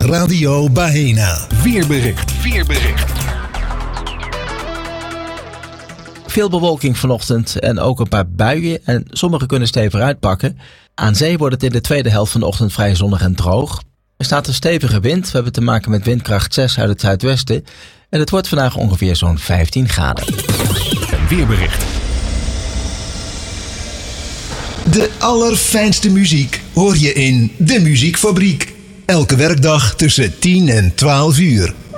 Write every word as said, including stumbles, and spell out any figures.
Radio Baena. Weerbericht. Weerbericht. Veel bewolking vanochtend en ook een paar buien en sommige kunnen stevig uitpakken. Aan zee wordt het in de tweede helft van de ochtend vrij zonnig en droog. Er staat een stevige wind, we hebben te maken met windkracht zes uit het zuidwesten. En het wordt vandaag ongeveer zo'n vijftien graden. Een weerbericht. De allerfijnste muziek hoor je in De Muziekfabriek. Elke werkdag tussen tien en twaalf uur.